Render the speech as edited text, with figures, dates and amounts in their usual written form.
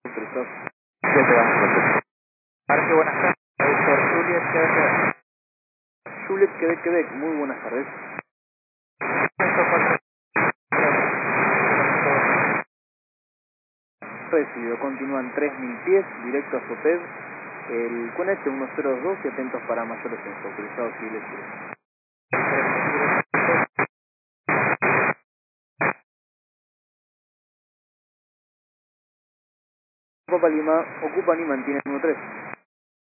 Autorizado. Ya te vamos a contestar. Parque, buenas tardes. Víctor Juliet, Quebec. Juliet, Quebec. Muy buenas tardes. Recibido. Continúan 3000 pies, directo a Soped. El Conete 102 y atentos para mayores info. Autorizado civil Chile. Ocupa Lima y mantiene 13.